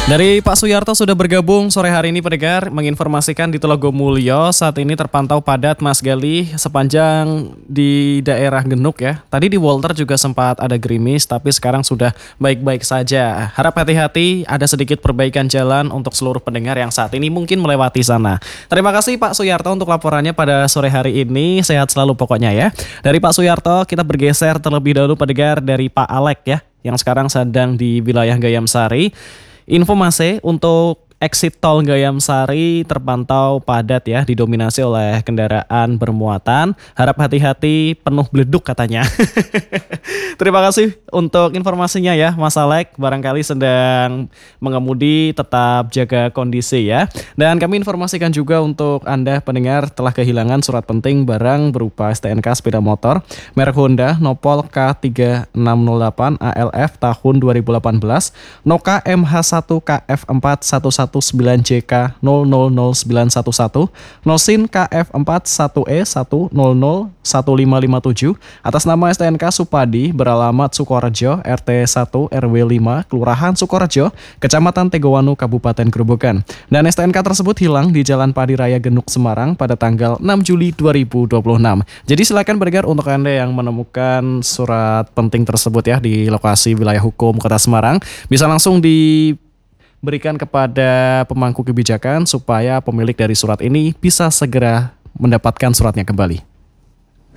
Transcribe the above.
Dari Pak Suyarto sudah bergabung sore hari ini pendengar menginformasikan di Telogomulyo saat ini terpantau padat Mas Gali sepanjang di daerah Genuk ya. Tadi di Walter juga sempat ada gerimis tapi sekarang sudah baik-baik saja. Harap hati-hati ada sedikit perbaikan jalan untuk seluruh pendengar yang saat ini mungkin melewati sana. Terima kasih Pak Suyarto untuk laporannya pada sore hari ini. Sehat selalu pokoknya ya. Dari Pak Suyarto kita bergeser terlebih dahulu pendengar dari Pak Alek ya yang sekarang sedang di wilayah Gayam Sari. Informasi untuk exit tol Gayam Sari terpantau padat ya, didominasi oleh kendaraan bermuatan. Harap hati-hati, penuh beleduk katanya. Terima kasih untuk informasinya ya Mas Alek. Barangkali sedang mengemudi, tetap jaga kondisi ya. Dan kami informasikan juga untuk Anda pendengar telah kehilangan surat penting barang berupa STNK sepeda motor merek Honda Nopol K3608 ALF tahun 2018, Noka MH1 KF4 119JK 000911, Nosin KF41E1001557 atas nama STNK Supadi beralamat Sukorejo, RT 1 RW 5, Kelurahan Sukorejo, Kecamatan Tegowanu, Kabupaten Grobogan. Dan STNK tersebut hilang di Jalan Padi Raya Genuk, Semarang pada tanggal 6 Juli 2026. Jadi silakan pendengar untuk Anda yang menemukan surat penting tersebut ya di lokasi wilayah hukum Kota Semarang, bisa langsung diberikan kepada pemangku kebijakan supaya pemilik dari surat ini bisa segera mendapatkan suratnya kembali.